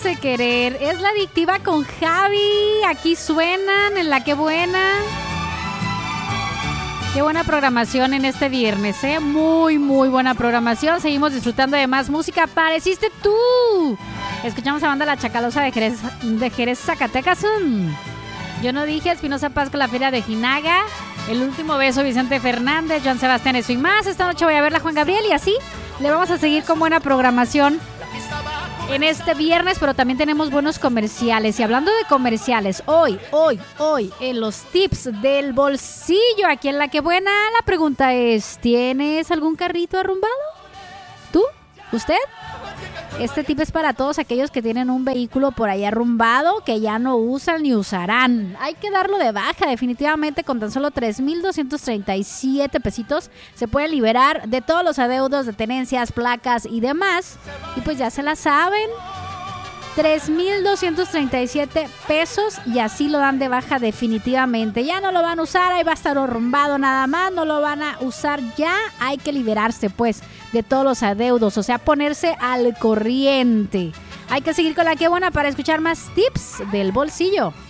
Déjese querer. Es La Adictiva con Javi. Aquí suenan en La Que Buena. Qué buena programación en este viernes, ¿eh? Muy, muy buena programación. Seguimos disfrutando de más música. ¡Pareciste tú! Escuchamos a banda La Chacalosa de Jerez, Zacatecas. Yo no dije, Espinosa Paz con La Feria de Jinaga. El Último Beso, Vicente Fernández, Joan Sebastián, eso y más. Esta noche voy a verla Juan Gabriel y así le vamos a seguir con buena programación en este viernes, pero también tenemos buenos comerciales. Y hablando de comerciales, hoy, en los tips del bolsillo, aquí en La Que Buena, la pregunta es, ¿tienes algún carrito arrumbado? ¿Tú? ¿Usted? Este tip es para todos aquellos que tienen un vehículo por ahí arrumbado que ya no usan ni usarán. Hay que darlo de baja, definitivamente. Con tan solo 3,237 pesitos se puede liberar de todos los adeudos de tenencias, placas y demás. Y pues ya se la saben, 3,237 pesos y así lo dan de baja definitivamente. Ya no lo van a usar, ahí va a estar arrumbado nada más, no lo van a usar ya. Hay que liberarse pues de todos los adeudos, o sea, ponerse al corriente. Hay que seguir con La Que Buena para escuchar más tips del bolsillo.